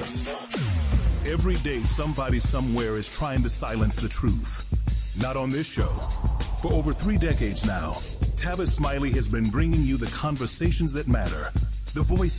Every day, somebody somewhere is trying to silence the truth. Not on this show. For over 3 decades now, Tavis Smiley has been bringing you the conversations that matter, the voice